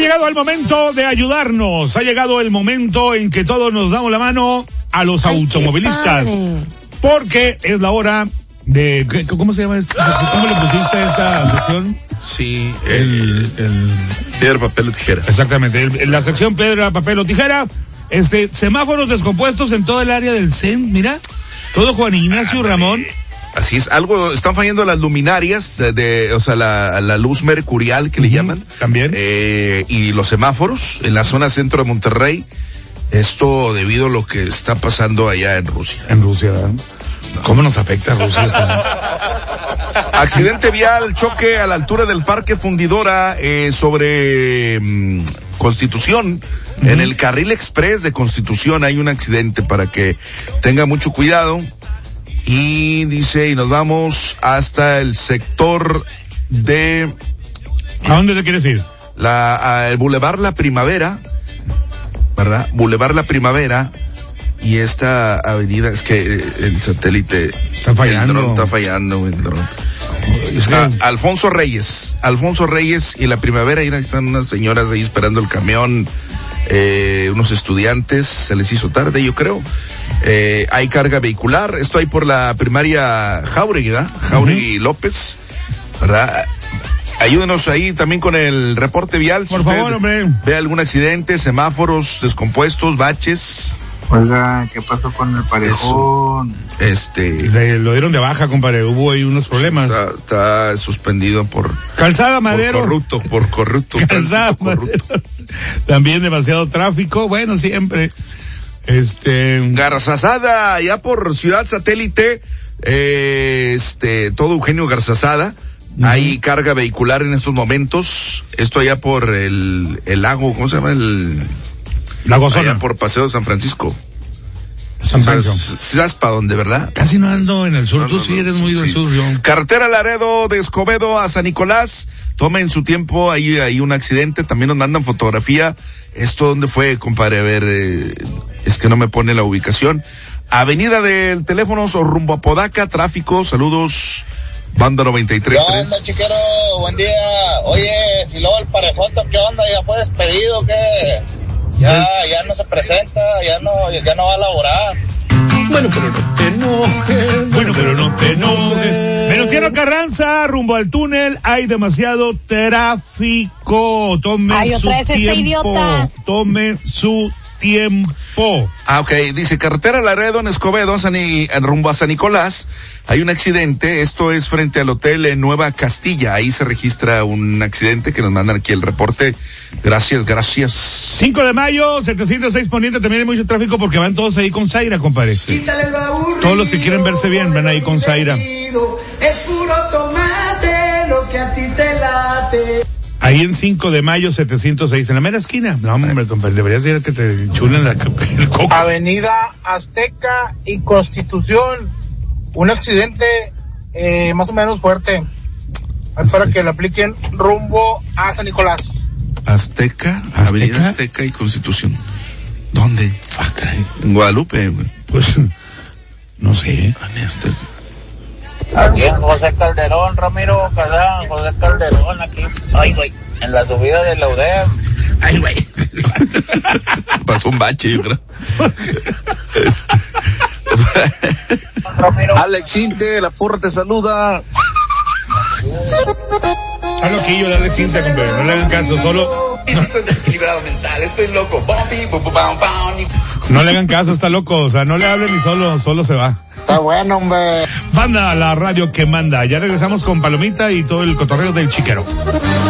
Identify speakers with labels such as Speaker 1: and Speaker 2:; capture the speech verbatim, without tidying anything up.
Speaker 1: llegado el momento de ayudarnos, ha llegado el momento en que todos nos damos la mano a los Ay, automovilistas, porque es la hora de, ¿cómo se llama esto? ¿Cómo le pusiste a esta sección?
Speaker 2: Sí, el, el piedra, papel o tijera.
Speaker 1: Exactamente, el, la sección piedra, papel o tijera, este, semáforos descompuestos en todo el área del C E N, mira, todo Juan Ignacio Ramón.
Speaker 2: Así es, algo, están fallando las luminarias de, de o sea, la, la luz mercurial que uh-huh, le llaman.
Speaker 1: También.
Speaker 2: Eh, y los semáforos en la zona centro de Monterrey. Esto debido a lo que está pasando allá en Rusia.
Speaker 1: En Rusia, ¿verdad? ¿Cómo nos afecta Rusia?
Speaker 2: Accidente vial, choque a la altura del Parque Fundidora, eh, sobre mmm, Constitución. Uh-huh. En el carril express de Constitución hay un accidente, para que tenga mucho cuidado. Y dice, y nos vamos hasta el sector de...
Speaker 1: ¿A dónde te quieres ir?
Speaker 2: La, a el Boulevard La Primavera, ¿verdad? Boulevard La Primavera, y esta avenida, es que el satélite...
Speaker 1: Está fallando.
Speaker 2: El dron está fallando, el dron. Ah, Alfonso Reyes, Alfonso Reyes y La Primavera, y ahí están unas señoras ahí esperando el camión, eh, unos estudiantes, se les hizo tarde, yo creo. Eh, hay carga vehicular, esto hay por la primaria Jauregui, ¿verdad? Jauregui uh-huh. López, ¿verdad? Ayúdenos ahí también con el reporte vial.
Speaker 1: Por si favor, hombre.
Speaker 2: Ve algún accidente, semáforos descompuestos, baches.
Speaker 3: Oiga, ¿qué pasó con el parejón?
Speaker 2: Este...
Speaker 1: Le, lo dieron de baja, compadre, hubo ahí unos problemas.
Speaker 2: Está, está suspendido por...
Speaker 1: Calzada Madero.
Speaker 2: Por corrupto, por corrupto.
Speaker 1: Calzada corrupto. También demasiado tráfico, bueno, siempre... Este...
Speaker 2: Garzazada, allá por Ciudad Satélite, eh, este, todo Eugenio Garzazada, uh-huh. Hay carga vehicular en estos momentos, esto allá por el, el lago, ¿cómo se llama? El...
Speaker 1: Lago Zona.
Speaker 2: Allá por Paseo de San Francisco.
Speaker 1: San Francisco.
Speaker 2: ¿Sabes para dónde, verdad?
Speaker 1: Casi no ando en el sur, no, tú no, sí eres no, muy sí. del sur, yo.
Speaker 2: Carretera Laredo de Escobedo a San Nicolás, tomen su tiempo, ahí hay un accidente, también nos mandan fotografía. ¿Esto dónde fue, compadre? A ver, eh, es que no me pone la ubicación. Avenida del Teléfonos o rumbo a Podaca, tráfico, saludos, banda noventa y tres punto tres.
Speaker 4: ¿Qué onda, chiquero? Buen día. Oye, si luego el parejoto, ¿qué onda? ¿Ya fue despedido? ¿Qué? Ya, ya no se presenta, ya no, ya no va a laborar.
Speaker 1: Bueno, pero no te enojes. Bueno, pero no te enojes. Venustiano Carranza, rumbo al túnel, hay demasiado tráfico. Tome Ay, su
Speaker 5: otra vez
Speaker 1: tiempo.
Speaker 5: Este idiota.
Speaker 1: Tome su tiempo.
Speaker 2: Ah, ok, dice carretera Laredo en Escobedo, San y, en rumbo a San Nicolás, hay un accidente, esto es frente al hotel en Nueva Castilla, ahí se registra un accidente que nos mandan aquí el reporte, gracias, gracias.
Speaker 1: cinco de mayo, setecientos seis Poniente, también hay mucho tráfico porque van todos ahí con Zaira, compadre. Sí. Todos los que quieren verse bien van ahí con Zaira.
Speaker 6: Es puro tomate lo que a ti te late.
Speaker 1: Ahí en cinco de mayo, setecientos seis, en la mera esquina. No, hombre, compadre, debería ser que te chulen la, el coco.
Speaker 7: Avenida Azteca y Constitución. Un accidente eh, más o menos fuerte. Azteca. Para que le apliquen rumbo a San Nicolás.
Speaker 2: Azteca, Azteca, Avenida Azteca y Constitución. ¿Dónde?
Speaker 1: Ah, caray.
Speaker 2: En Guadalupe, güey.
Speaker 1: Pues, no sé.
Speaker 4: Aquí en José Calderón, Ramiro Casán, José Calderón, aquí. Ay, güey, en la subida de la U D E M.
Speaker 1: Ay, güey.
Speaker 2: Pasó un bache, yo creo.
Speaker 8: Alex Inte, la porra te saluda.
Speaker 1: Está loquillo, dale cinta, compadre, no le hagan caso, solo...
Speaker 9: Estoy desequilibrado mental, estoy loco.
Speaker 1: No le hagan caso, está loco, o sea, no le hablen ni solo, solo se va.
Speaker 7: Está bueno, hombre.
Speaker 1: Banda, la radio que manda. Ya regresamos con Palomita y todo el cotorreo del chiquero.